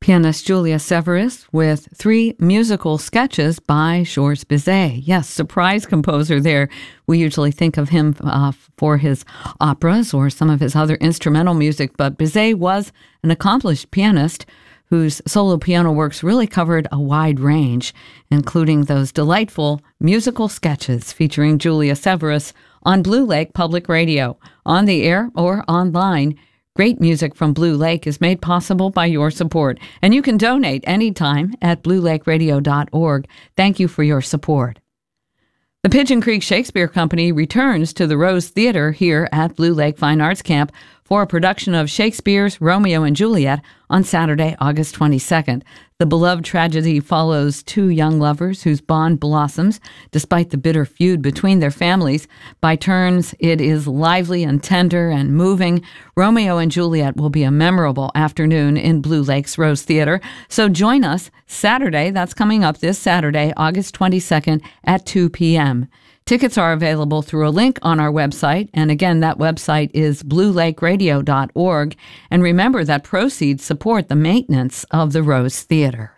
Pianist Julia Severus with 3 musical sketches by Georges Bizet. Yes, surprise composer there. We usually think of him for his operas or some of his other instrumental music, but Bizet was an accomplished pianist whose solo piano works really covered a wide range, including those delightful musical sketches featuring Julia Severus on Blue Lake Public Radio, on the air or online. Great music from Blue Lake is made possible by your support, and you can donate anytime at bluelakeradio.org. Thank you for your support. The Pigeon Creek Shakespeare Company returns to the Rose Theater here at Blue Lake Fine Arts Camp for a production of Shakespeare's Romeo and Juliet on Saturday, August 22nd. The beloved tragedy follows 2 young lovers whose bond blossoms despite the bitter feud between their families. By turns, it is lively and tender and moving. Romeo and Juliet will be a memorable afternoon in Blue Lake's Rose Theater. So join us Saturday, that's coming up this Saturday, August 22nd at 2 p.m. Tickets are available through a link on our website, and again, that website is bluelakeradio.org. And remember that proceeds support the maintenance of the Rose Theater.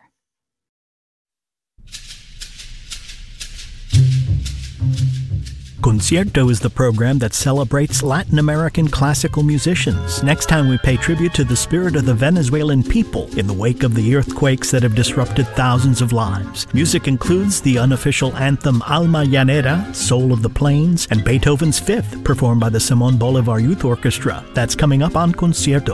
Concierto is the program that celebrates Latin American classical musicians. Next time we pay tribute to the spirit of the Venezuelan people in the wake of the earthquakes that have disrupted thousands of lives. Music includes the unofficial anthem Alma Llanera, Soul of the Plains, and Beethoven's Fifth, performed by the Simón Bolívar Youth Orchestra. That's coming up on Concierto.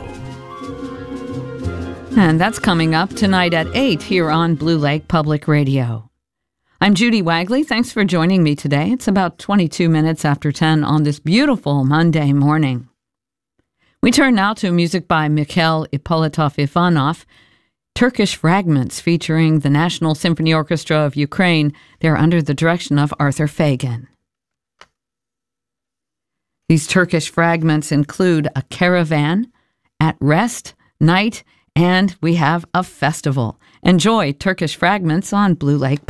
And that's coming up tonight at 8 here on Blue Lake Public Radio. I'm Judy Wagley. Thanks for joining me today. It's about 22 minutes after 10 on this beautiful Monday morning. We turn now to music by Mikhail Ippolitov-Ivanov, Turkish Fragments featuring the National Symphony Orchestra of Ukraine. They're under the direction of Arthur Fagan. These Turkish fragments include a caravan, at rest, night, and we have a festival. Enjoy Turkish Fragments on Blue Lake